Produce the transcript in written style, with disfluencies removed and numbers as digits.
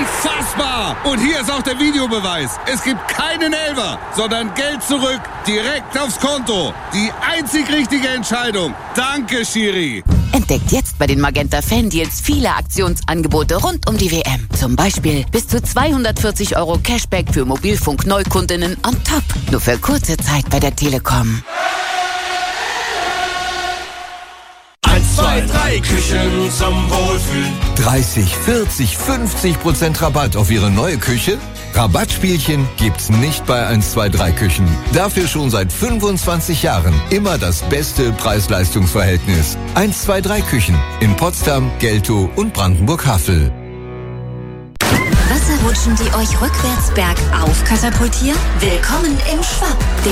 Unfassbar! Und hier ist auch der Videobeweis. Es gibt keinen Elfer, sondern Geld zurück, direkt aufs Konto. Die einzig richtige Entscheidung. Danke, Schiri. Entdeckt jetzt bei den Magenta Fan-Deals viele Aktionsangebote rund um die WM. Zum Beispiel bis zu 240 € Cashback für Mobilfunk-Neukundinnen on top. Nur für kurze Zeit bei der Telekom. 1, 2, 3 Küchen zum Wohlfühlen. 30, 40, 50% Rabatt auf Ihre neue Küche? Rabattspielchen gibt's nicht bei 1, 2, 3 Küchen. Dafür schon seit 25 Jahren immer das beste Preis-Leistungs-Verhältnis. 1, 2, 3 Küchen in Potsdam, Geltow und Brandenburg-Havel. Wasserrutschen, die euch rückwärts bergauf katapultieren? Willkommen im Schwapp.